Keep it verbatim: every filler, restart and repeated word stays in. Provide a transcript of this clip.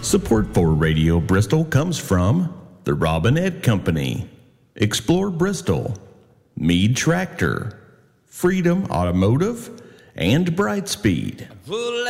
Support for Radio Bristol comes from the Robin Ed Company, Explore Bristol, Mead Tractor, Freedom Automotive, and Brightspeed. Full